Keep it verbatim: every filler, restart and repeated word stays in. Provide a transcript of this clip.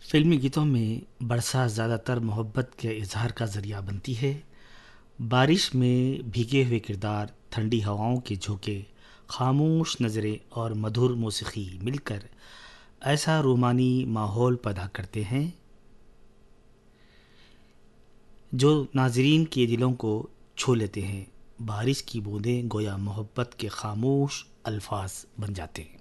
फिल्मी गीतों में बरसात ज़्यादातर मोहब्बत के इजहार का ज़रिया बनती है। बारिश में भीगे हुए किरदार, ठंडी हवाओं के झोंके, खामोश नज़रें और मधुर मौसीकी मिलकर ऐसा रूमानी माहौल पैदा करते हैं जो नाजरीन के दिलों को छू लेते हैं। बारिश की बूंदें गोया मोहब्बत के खामोश अल्फाज बन जाते हैं।